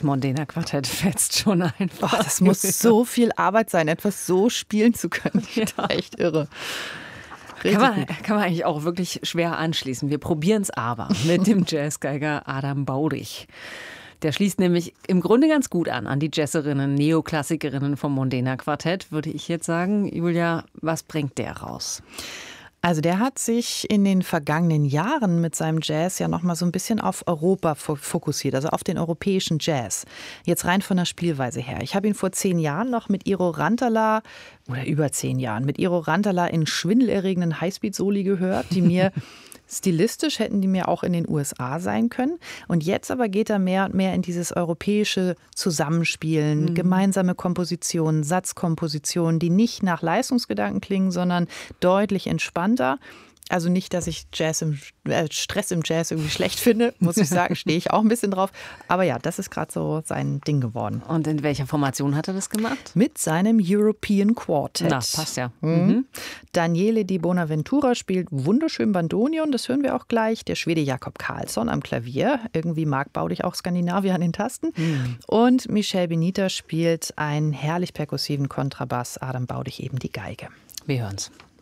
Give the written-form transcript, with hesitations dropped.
Das Mondena Quartett fetzt schon einfach. Das muss so viel Arbeit sein, etwas so spielen zu können. Ja. Echt irre. Kann man eigentlich auch wirklich schwer anschließen. Wir probieren es aber mit dem Jazzgeiger Adam Baudig. Der schließt nämlich im Grunde ganz gut an die Jazzerinnen, Neoklassikerinnen vom Mondena Quartett, würde ich jetzt sagen. Julia, was bringt der raus? Also der hat sich in den vergangenen Jahren mit seinem Jazz ja noch mal so ein bisschen auf Europa fokussiert, also auf den europäischen Jazz. Jetzt rein von der Spielweise her. Ich habe ihn vor 10 Jahren noch mit Iro Rantala, oder über 10 Jahren, mit Iro Rantala in schwindelerregenden Highspeed-Soli gehört, die mir stilistisch hätten die mir auch in den USA sein können. Und jetzt aber geht er mehr und mehr in dieses europäische Zusammenspielen, gemeinsame Kompositionen, Satzkompositionen, die nicht nach Leistungsgedanken klingen, sondern deutlich entspannter. Also nicht, dass ich Stress im Jazz irgendwie schlecht finde, muss ich sagen, stehe ich auch ein bisschen drauf. Aber ja, das ist gerade so sein Ding geworden. Und in welcher Formation hat er das gemacht? Mit seinem European Quartet. Na, passt ja. Daniele Di Bonaventura spielt wunderschön Bandonion, das hören wir auch gleich. Der Schwede Jakob Karlsson am Klavier. Irgendwie mag Baudig auch Skandinavier an den Tasten. Und Michel Benita spielt einen herrlich perkussiven Kontrabass. Adam Baudig eben die Geige. Wir hören's.